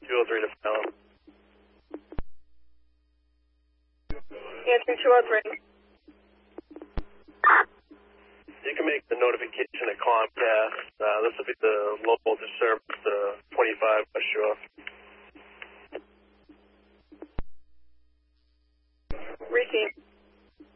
203 to Fallon. Answer 203. You can make the notification at Comcast. This will be the low voltage service, 25 West Shore.